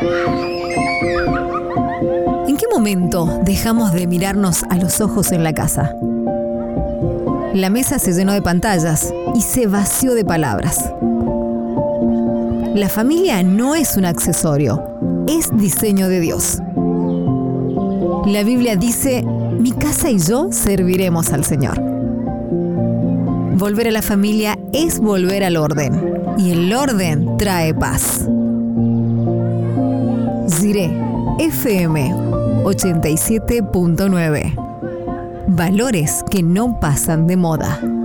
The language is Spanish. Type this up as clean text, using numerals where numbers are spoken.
¿En qué momento dejamos de mirarnos a los ojos en la casa? La mesa se llenó de pantallas y se vació de palabras. La familia no es un accesorio, es diseño de Dios. La Biblia dice: mi casa y yo serviremos al Señor. Volver a la familia es volver al orden, y el orden trae paz. Jiré FM 87.9. Valores que no pasan de moda.